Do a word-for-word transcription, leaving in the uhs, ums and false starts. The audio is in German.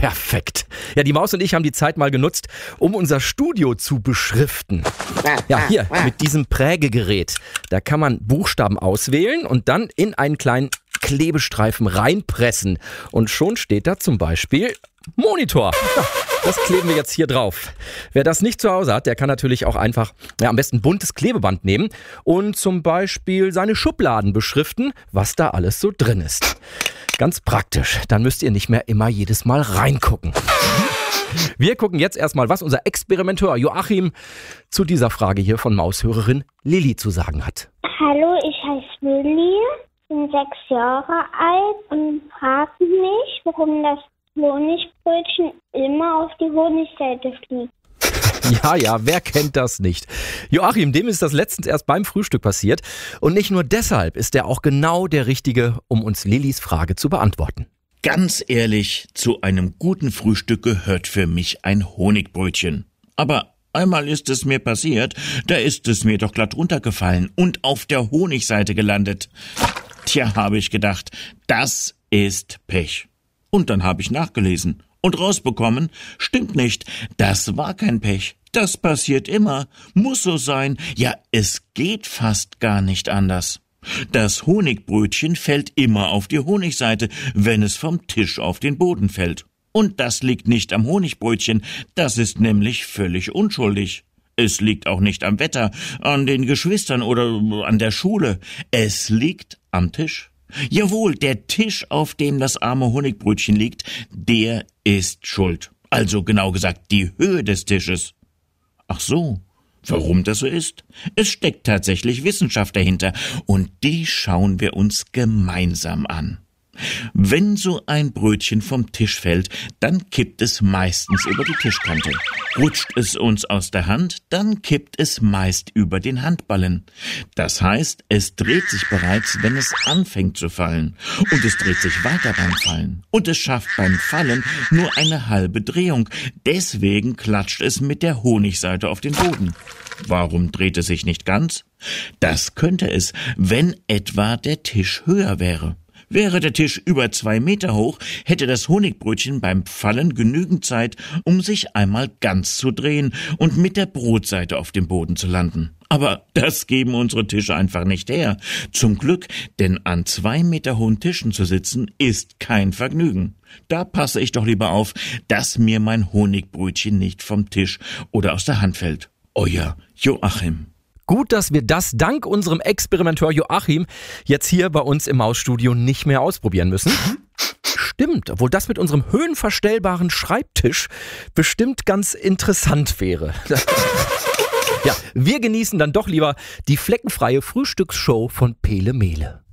Perfekt. Ja, die Maus und ich haben die Zeit mal genutzt, um unser Studio zu beschriften. Ja, hier mit diesem Prägegerät. Da kann man Buchstaben auswählen und dann in einen kleinen Klebestreifen reinpressen. Und schon steht da zum Beispiel Monitor. Ja, das kleben wir jetzt hier drauf. Wer das nicht zu Hause hat, der kann natürlich auch einfach ja, am besten buntes Klebeband nehmen und zum Beispiel seine Schubladen beschriften, was da alles so drin ist. Ganz praktisch. Dann müsst ihr nicht mehr immer jedes Mal reingucken. Wir gucken jetzt erstmal, was unser Experimenteur Joachim zu dieser Frage hier von Maushörerin Lilly zu sagen hat. Hallo, ich heiße Lilly, bin sechs Jahre alt und frage mich, warum das Honigbrötchen immer auf die Honigseite fliegt. Ja, ja, wer kennt das nicht? Joachim, dem ist das letztens erst beim Frühstück passiert. Und nicht nur deshalb ist er auch genau der Richtige, um uns Lillys Frage zu beantworten. Ganz ehrlich, zu einem guten Frühstück gehört für mich ein Honigbrötchen. Aber einmal ist es mir passiert, da ist es mir doch glatt runtergefallen und auf der Honigseite gelandet. Tja, habe ich gedacht, das ist Pech. Und dann habe ich nachgelesen und rausbekommen, stimmt nicht, das war kein Pech. Das passiert immer, muss so sein, ja, es geht fast gar nicht anders. Das Honigbrötchen fällt immer auf die Honigseite, wenn es vom Tisch auf den Boden fällt. Und das liegt nicht am Honigbrötchen, das ist nämlich völlig unschuldig. Es liegt auch nicht am Wetter, an den Geschwistern oder an der Schule. Es liegt am Tisch. Jawohl, der Tisch, auf dem das arme Honigbrötchen liegt, der ist schuld. Also genau gesagt, die Höhe des Tisches. Ach so, warum das so ist? Es steckt tatsächlich Wissenschaft dahinter und die schauen wir uns gemeinsam an. Wenn so ein Brötchen vom Tisch fällt, dann kippt es meistens über die Tischkante. Rutscht es uns aus der Hand, dann kippt es meist über den Handballen. Das heißt, es dreht sich bereits, wenn es anfängt zu fallen. Und es dreht sich weiter beim Fallen. Und es schafft beim Fallen nur eine halbe Drehung. Deswegen klatscht es mit der Honigseite auf den Boden. Warum dreht es sich nicht ganz? Das könnte es, wenn etwa der Tisch höher wäre. Wäre der Tisch über zwei Meter hoch, hätte das Honigbrötchen beim Fallen genügend Zeit, um sich einmal ganz zu drehen und mit der Brotseite auf dem Boden zu landen. Aber das geben unsere Tische einfach nicht her. Zum Glück, denn an zwei Meter hohen Tischen zu sitzen, ist kein Vergnügen. Da passe ich doch lieber auf, dass mir mein Honigbrötchen nicht vom Tisch oder aus der Hand fällt. Euer Joachim. Gut, dass wir das dank unserem Experimenteur Joachim jetzt hier bei uns im Mausstudio nicht mehr ausprobieren müssen. Stimmt, obwohl das mit unserem höhenverstellbaren Schreibtisch bestimmt ganz interessant wäre. Ja, wir genießen dann doch lieber die fleckenfreie Frühstücksshow von Pele Mele.